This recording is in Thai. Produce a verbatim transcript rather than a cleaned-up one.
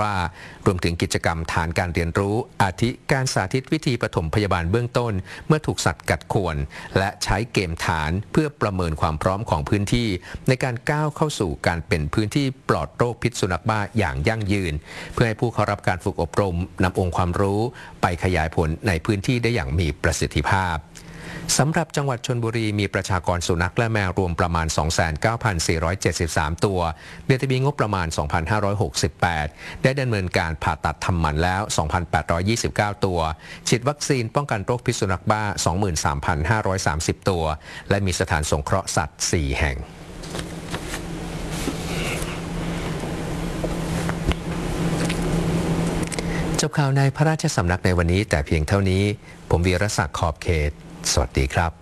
ว่ารวมถึงกิจกรรมฐานการเรียนรู้อาทิการสาธิตวิธีปฐมพยาบาลเบื้องต้นเมื่อถูกสัตว์กัดข่วนและใช้เกมฐานเพื่อประเมินความพร้อมของพื้นที่ในการก้าวเข้าสู่การเป็นพื้นที่ปลอดโรคพิษสุนัขบ้าอย่างยั่งยืนเพื่อให้ผู้เข้ารับการฝึกอบรมนำองค์ความรู้ไปขยายผลในพื้นที่ได้อย่างมีประสิทธิภาพสำหรับจังหวัดชลบุรีมีประชากรสุนัขและแมวรวมประมาณ สองแสนเก้าพันสี่ร้อยเจ็ดสิบสาม ตัวโดยมีงบประมาณ สองพันห้าร้อยหกสิบแปด ได้ดำเนินการผ่าตัดทำหมันแล้ว สองพันแปดร้อยยี่สิบเก้า ตัวฉีดวัคซีนป้องกันโรคพิษสุนัขบ้า สองหมื่นสามพันห้าร้อยสามสิบ ตัวและมีสถานสงเคราะห์สัตว์ สี่ แห่งจบข่าวในพระราชสำนักในวันนี้แต่เพียงเท่านี้ผมวีรศักดิ์ขอบเขตสวัสดีครับ